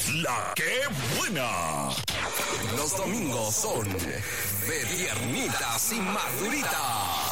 La que buena. Los domingos son de piernitas y maduritas.